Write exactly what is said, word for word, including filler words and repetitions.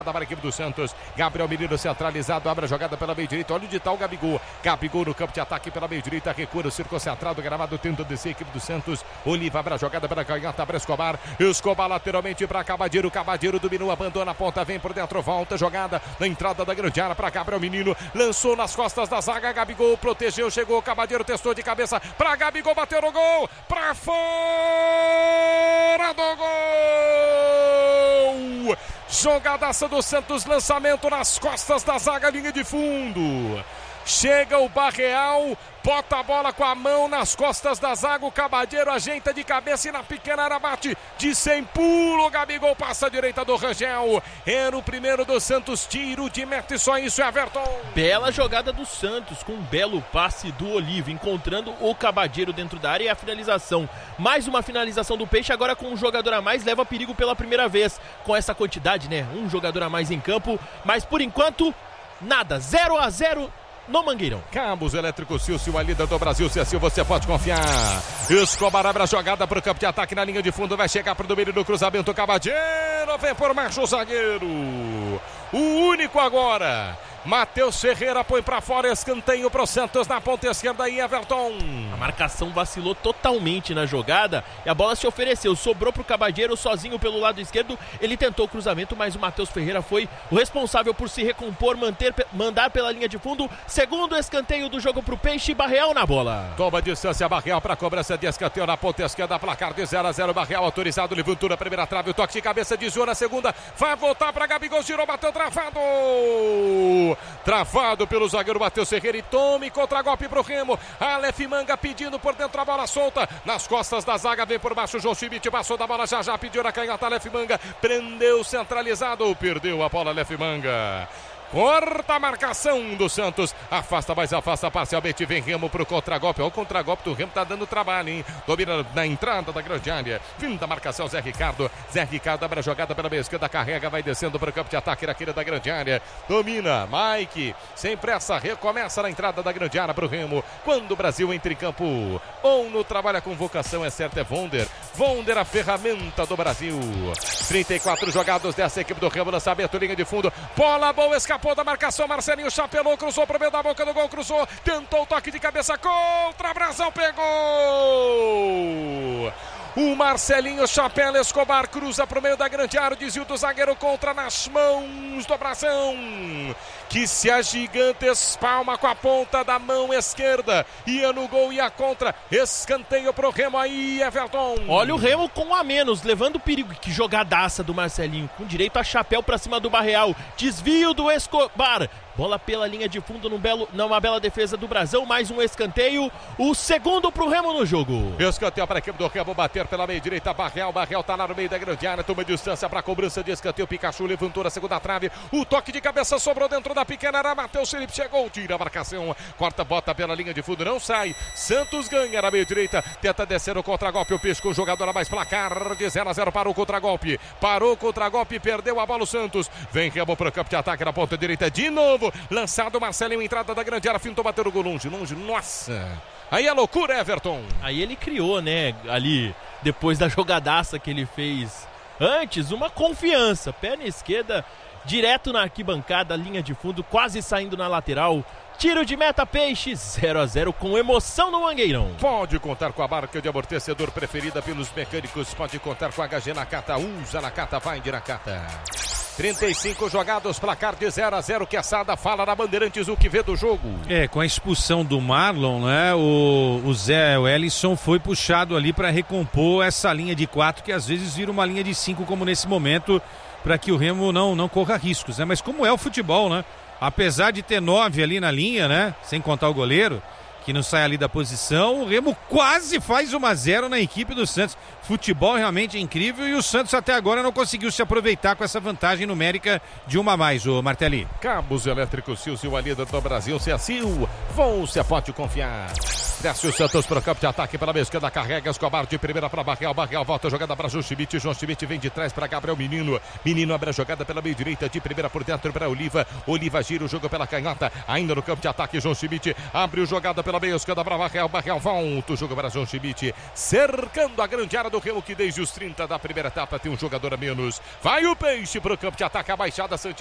Para a equipe do Santos, Gabriel Menino centralizado, abre a jogada pela meia direita, olha onde está o Gabigol, Gabigol no campo de ataque pela meia direita, recua no círculo central do gramado, tenta descer a equipe do Santos, Oliva abre a jogada pela canhota, abre Escobar, Escobar lateralmente para Cabadeiro, Cabadeiro dominou, abandona a ponta, vem por dentro, volta, jogada na entrada da grande área para Gabriel Menino, lançou nas costas da zaga, Gabigol protegeu, chegou, Cabadeiro testou de cabeça para Gabigol, bateu no gol, para fora do gol! Jogadaça do Santos, lançamento nas costas da zaga, linha de fundo. Chega o Barreal, bota a bola com a mão nas costas da zaga, o Cabadeiro ajeita de cabeça e na pequena área bate de sem pulo, Gabigol passa à direita do Rangel. Era o primeiro do Santos, tiro de meta e só isso, Everton. Bela jogada do Santos, com um belo passe do Oliva, encontrando o Cabadeiro dentro da área e a finalização. Mais uma finalização do Peixe, agora com um jogador a mais, leva perigo pela primeira vez. Com essa quantidade, né? Um jogador a mais em campo, mas por enquanto, nada, zero a zero no Mangueirão. Cabos Elétricos Silcio, a líder do Brasil, se assim você pode confiar. Escobar abre a jogada para o campo de ataque na linha de fundo, vai chegar para o domínio do cruzamento, Cabadeiro, vem por macho o zagueiro. O único agora, Matheus Ferreira põe para fora, escanteio para o Santos na ponta esquerda e Everton. A marcação vacilou totalmente na jogada e a bola se ofereceu, sobrou para o Cabadeiro sozinho pelo lado esquerdo, ele tentou o cruzamento, mas o Matheus Ferreira foi o responsável por se recompor, manter, mandar pela linha de fundo. Segundo escanteio do jogo para o Peixe, Barreal na bola. Toma a distância, Barreal para a cobrança de escanteio na ponta esquerda, placar de zero a zero, Barreal autorizado, levantou na primeira trave, o toque de cabeça desviou na segunda, vai voltar para Gabigol, girou, bateu, travado. Travado pelo zagueiro Matheus Ferreira e tome contra-golpe pro Remo. Aleph Manga pedindo por dentro a bola solta. Nas costas da zaga, vem por baixo o João Schmidt, passou da bola já já, pediu na canhota Aleph Manga, prendeu centralizado, perdeu a bola Aleph Manga. Corta a marcação do Santos, afasta, mas afasta parcialmente, vem Remo pro contra-golpe, olha o contra-golpe do Remo, tá dando trabalho, hein, domina na entrada da grande área, fim da marcação, Zé Ricardo, Zé Ricardo abre a jogada pela meia esquerda, carrega, vai descendo pro campo de ataque naquele da grande área, domina, Mike, sem pressa, recomeça na entrada da grande área pro Remo, quando o Brasil entra em campo, ou no trabalho a convocação, é certo, é Vonder, Vonder a ferramenta do Brasil, trinta e quatro jogados dessa equipe do Remo, lançamento, linha de fundo, bola boa, escapou da marcação, Marcelinho chapelou, cruzou pro meio da boca do gol, cruzou, tentou o toque de cabeça, contra, Brasão pegou! O Marcelinho chapela, Escobar cruza pro meio da grande área, desvio do zagueiro contra nas mãos do Brasão, que se agiganta, espalma com a ponta da mão esquerda, ia no gol, ia contra, escanteio pro Remo aí, Everton. Olha o Remo com um a menos, levando perigo, que jogadaça do Marcelinho, com direito a chapéu pra cima do Barreal, desvio do Escobar, bola pela linha de fundo num belo, numa bela defesa do Brasão, mais um escanteio, o segundo pro Remo no jogo. Escanteio para a equipe do Remo, bater pela meia direita, Barreal, Barreal tá lá no meio da grande área, toma distância para a cobrança de escanteio, Pikachu levantou na segunda trave, o toque de cabeça sobrou dentro da pequena área, Matheus Felipe chegou, tira a marcação, corta, bota pela linha de fundo, não sai, Santos ganha na meia direita, tenta descer o contra-golpe, o Peixe com o jogador a mais, placar de zero a zero para o contra-golpe, parou o contra-golpe, perdeu a bola o Santos, vem Remo para o campo de ataque na ponta direita de novo, lançado Marcelinho, entrada da grande área, fintou, bateu o gol longe, longe, nossa, aí é loucura, Everton. Aí ele criou, né, ali, depois da jogadaça que ele fez antes, uma confiança, perna esquerda, direto na arquibancada, linha de fundo, quase saindo na lateral, tiro de meta, Peixe, zero a zero com emoção no Mangueirão. Pode contar com a marca de amortecedor preferida pelos mecânicos, pode contar com a H G Nakata, usa Nakata, vai de Nakata. trinta e cinco jogados, placar de zero a zero, Quesada fala na Bandeirantes o que vê do jogo. É, com a expulsão do Marlon, né, o, o Zé Wellison foi puxado ali para recompor essa linha de quatro, que às vezes vira uma linha de cinco, como nesse momento, para que o Remo não, não corra riscos, né, mas como é o futebol, né, apesar de ter nove ali na linha, né, sem contar o goleiro, que não sai ali da posição, o Remo quase faz um a zero na equipe do Santos. Futebol realmente incrível e o Santos até agora não conseguiu se aproveitar com essa vantagem numérica de uma a mais, o Martelli. Cabos Elétricos Silcio, a líder do Brasil, se assim, vão, se pode confiar. Desce o Santos para o campo de ataque pela meia esquerda. Carrega Escobar de primeira para Barreal. Barreal volta a jogada para João Schmidt. João Schmidt vem de trás para Gabriel Menino. Menino abre a jogada pela meia direita. De primeira por dentro para Oliva. Oliva gira o jogo pela canhota. Ainda no campo de ataque. João Schmidt abre a jogada pela meia esquerda para Barreal. Barreal volta o jogo para João Schmidt. Cercando a grande área do Remo, que desde os trinta da primeira etapa tem um jogador a menos. Vai o Peixe para o campo de ataque. A Baixada Santista.